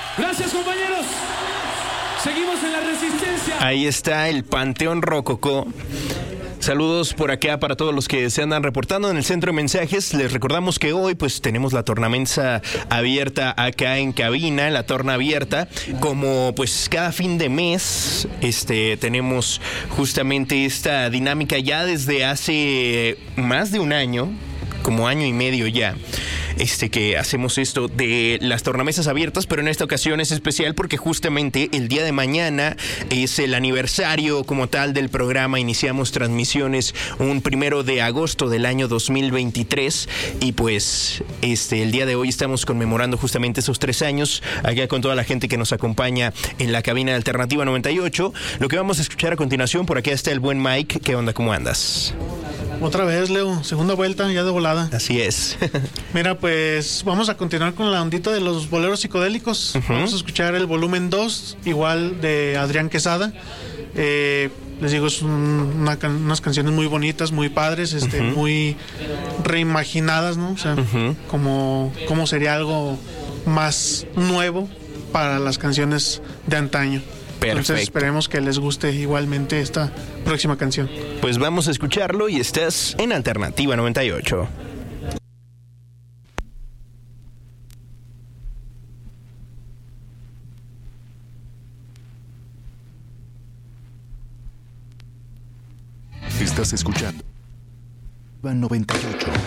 Gracias, compañeros. Seguimos en la resistencia. Ahí está el Panteón Rococó. Saludos por acá para todos los que se andan reportando en el centro de mensajes. Les recordamos que hoy pues tenemos la tornamesa abierta acá en cabina, la torna abierta. Como pues cada fin de mes tenemos justamente esta dinámica ya desde hace más de un año, como año y medio ya. Que hacemos esto de las tornamesas abiertas, pero en esta ocasión es especial porque justamente el día de mañana es el aniversario como tal del programa. Iniciamos transmisiones un 1 de agosto del año 2023 y pues el día de hoy estamos conmemorando justamente esos 3 años acá con toda la gente que nos acompaña en la cabina de Alternativa 98. Lo que vamos a escuchar a continuación, por acá está el buen Mike. ¿Qué onda? ¿Cómo andas? Otra vez, Leo, segunda vuelta ya de volada. Así es. Mira, pues vamos a continuar con la ondita de los boleros psicodélicos. Vamos a escuchar el volumen 2, igual de Adrián Quesada. Les digo, es unas canciones muy bonitas, muy padres, muy reimaginadas, ¿no? O sea, como sería algo más nuevo para las canciones de antaño. Perfecto. Entonces esperemos que les guste igualmente esta próxima canción. Pues vamos a escucharlo y estás en Alternativa 98. Estás escuchando 98.